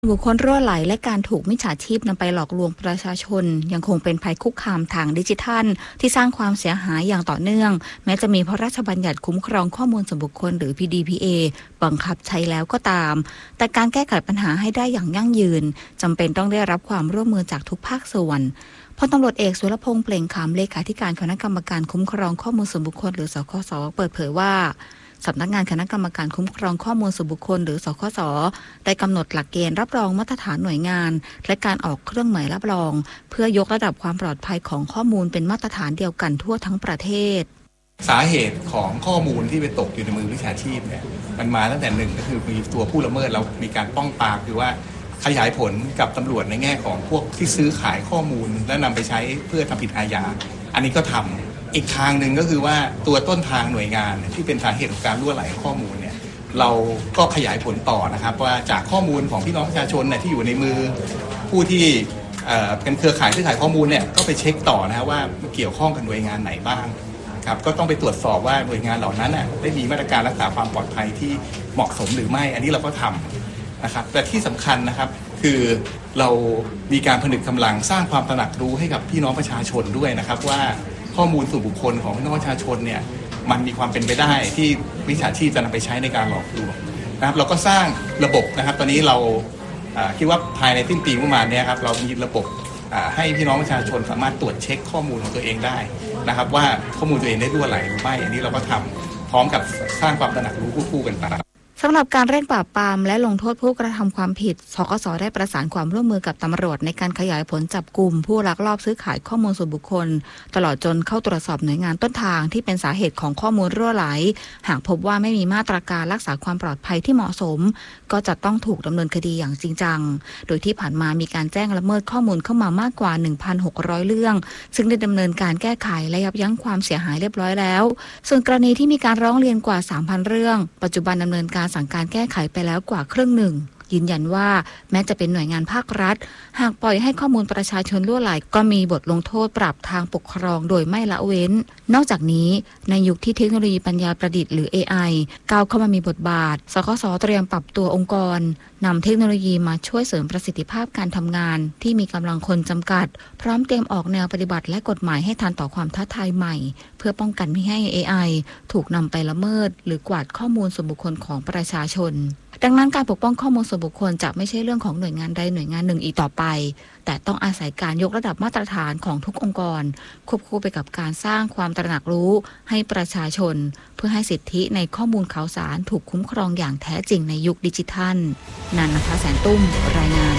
บุคคลรั่วไหลและการถูกมิจฉาชีพนำไปหลอกลวงประชาชนยังคงเป็นภัยคุกคามทางดิจิทัลที่สร้างความเสียหายอย่างต่อเนื่องแม้จะมีพระราชบัญญัติคุ้มครองข้อมูลส่วนบุคคลหรือ PDPA บังคับใช้แล้วก็ตามแต่การแก้ไขปัญหาให้ได้อย่างยั่งยืนจำเป็นต้องได้รับความร่วมมือจากทุกภาคส่วนพลตำรวจเอกสุรพงษ์เปล่งขำเลขาธิการคณะกรรมการคุ้มครองข้อมูลส่วนบุคคลหรือสคส.เปิดเผยว่าสำนักงานคณะกรรมการคุ้มครองข้อมูลส่วนบุคคลหรือสคส.ได้กำหนดหลักเกณฑ์รับรองมาตรฐานหน่วยงานและการออกเครื่องหมายรับรองเพื่อยกระดับความปลอดภัยของข้อมูลเป็นมาตรฐานเดียวกันทั่วทั้งประเทศสาเหตุของข้อมูลที่ไปตกอยู่ในมือมิจฉาชีพเนี่ยมันมาตั้งแต่หนึ่งก็คือมีตัวผู้ละเมิดเรามีการป้องปรามคือว่าขยายผลกับตำรวจในแง่ของพวกที่ซื้อขายข้อมูลและนำไปใช้เพื่อทำผิดอาญาอันนี้ก็ทำอีกทางหนึ่งก็คือว่าตัวต้นทางหน่วยงานที่เป็นสาเหตุของการรั่วไหลข้อมูลเนี่ยเราก็ขยายผลต่อนะครับว่าจากข้อมูลของพี่น้องประชาชนเนี่ยที่อยู่ในมือผู้ที่เป็นเครือข่ายซื้อขายข้อมูลเนี่ยก็ไปเช็คต่อนะว่าเกี่ยวข้องกับหน่วยงานไหนบ้างครับก็ต้องไปตรวจสอบว่าหน่วยงานเหล่านั้นได้มีมาตรการรักษาความปลอดภัยที่เหมาะสมหรือไม่อันนี้เราก็ทำนะครับแต่ที่สำคัญนะครับคือเรามีการผนึกกำลังสร้างความตระหนักรู้ให้กับพี่น้องประชาชนด้วยนะครับว่าข้อมูลส่วนบุคคลของพี่น้องประชาชนเนี่ยมันมีความเป็นไปได้ที่มิจฉาชีพจะนำไปใช้ในการหลอกลวงนะครับเราก็สร้างระบบนะครับตอนนี้เราคิดว่าภายในสิ้นปีประมาณนี้ครับเรามีระบบให้พี่น้องประชาชนสามารถตรวจเช็คข้อมูลของตัวเองได้นะครับว่าข้อมูลตัวเองได้รั่วไหลหรือไม่อันนี้เราก็ทำพร้อมกับสร้างความตระหนักรู้คู่กันไปสำหรับการเร่งปราบปรามและลงโทษผู้กระทำความผิดสคส.ได้ประสานความร่วมมือกับตำรวจในการขยายผลจับกลุ่มผู้ลักลอบซื้อขายข้อมูลส่วนบุคคลตลอดจนเข้าตรวจสอบหน่วยงานต้นทางที่เป็นสาเหตุของข้อมูลรั่วไหลหากพบว่าไม่มีมาตรการรักษาความปลอดภัยที่เหมาะสมก็จะต้องถูกดำเนินคดีอย่างจริงจังโดยที่ผ่านมามีการแจ้งละเมิดข้อมูลเข้ามามากกว่า 1,600 เรื่องซึ่งได้ดำเนินการแก้ไขและยับยั้งความเสียหายเรียบร้อยแล้วส่วนกรณีที่มีการร้องเรียนกว่า 3,000 เรื่องปัจจุบันดำเนินการสั่งการแก้ไขไปแล้วกว่าครึ่งหนึ่งยืนยันว่าแม้จะเป็นหน่วยงานภาครัฐหากปล่อยให้ข้อมูลประชาชนรั่วไหลก็มีบทลงโทษปรับทางปกครองโดยไม่ละเว้นนอกจากนี้ในยุคที่เทคโนโลยีปัญญาประดิษฐ์หรือ AI ก้าวเข้ามามีบทบาทสคส.เตรียมปรับตัวองค์กรนำเทคโนโลยีมาช่วยเสริมประสิทธิภาพการทำงานที่มีกำลังคนจำกัดพร้อมเตรียมออกแนวปฏิบัติและกฎหมายให้ทันต่อความท้าทายใหม่เพื่อป้องกันไม่ให้ AI ถูกนำไปละเมิดหรือกวาดข้อมูลส่วนบุคคลของประชาชนดังนั้นการปกป้องข้อมูลส่วนบุคคลจะไม่ใช่เรื่องของหน่วยงานใดหน่วยงานหนึ่งอีกต่อไปแต่ต้องอาศัยการยกระดับมาตรฐานของทุกองค์กรควบคู่ไปกับการสร้างความตระหนักรู้ให้ประชาชนเพื่อให้สิทธิในข้อมูลข่าวสารถูกคุ้มครองอย่างแท้จริงในยุคดิจิทัลนันทแสนตุ้มรายงาน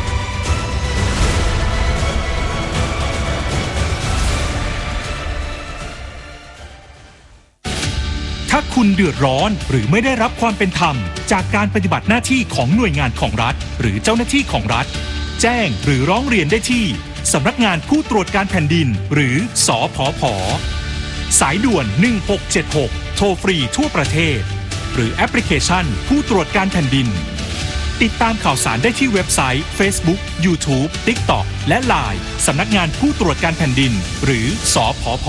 ถ้าคุณเดือดร้อนหรือไม่ได้รับความเป็นธรรมจากการปฏิบัติหน้าที่ของหน่วยงานของรัฐหรือเจ้าหน้าที่ของรัฐแจ้งหรือร้องเรียนได้ที่สำนักงานผู้ตรวจการแผ่นดินหรือสผผ.สายด่วน1676โทรฟรีทั่วประเทศหรือแอปพลิเคชันผู้ตรวจการแผ่นดินติดตามข่าวสารได้ที่เว็บไซต์ Facebook YouTube TikTok และ LINE สำนักงานผู้ตรวจการแผ่นดินหรือสผผ.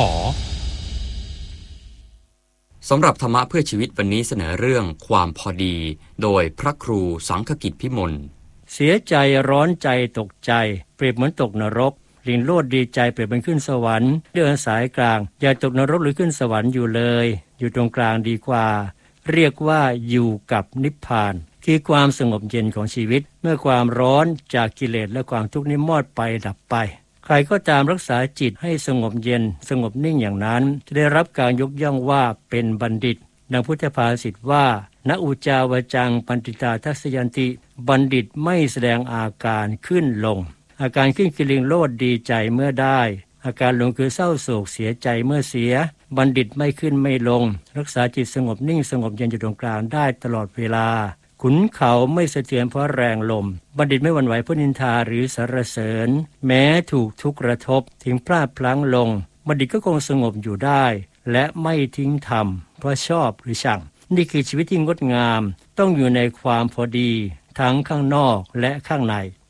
สำหรับธรรมะเพื่อชีวิตวันนี้เสนอเรื่องความพอดีโดยพระครูสังฆกิจพิมลเสียใจร้อนใจตกใจเปรียบเหมือนตกนรกลิงโลดดีใจเปรียบเหมือนขึ้นสวรรค์เดินสายกลางอย่าตกนรกหรือขึ้นสวรรค์อยู่เลยอยู่ตรงกลางดีกว่าเรียกว่าอยู่กับนิพพานคือความสงบเย็นของชีวิตเมื่อความร้อนจากกิเลสและความทุกข์นี้มอดไปดับไปใครก็ตามรักษาจิตให้สงบเย็นสงบนิ่งอย่างนั้นจะได้รับการยกย่องว่าเป็นบัณฑิตดังพุทธภาษิตว่าณอุจาวจังปันติตาทัสยันติบัณฑิตไม่แสดงอาการขึ้นลงอาการขึ้นคือลิงโลดดีใจเมื่อได้อาการลงคือเศร้าโศกเสียใจเมื่อเสียบัณฑิตไม่ขึ้นไม่ลงรักษาจิตสงบนิ่งสงบเย็นอยู่ตรงกลางได้ตลอดเวลาขุนเขาไม่สะเทือนเพราะแรงลมบัณฑิตไม่หวั่นไหวเพราะนินทาหรือสรรเสริญแม้ถูกทุกข์กระทบถึงพลาดพลั้งลงบัณฑิตก็คงสงบอยู่ได้และไม่ทิ้งธรรมเพราะชอบหรือชังนี่คือชีวิตที่งดงามต้องอยู่ในความพอดีทั้งข้างนอกและข้างใน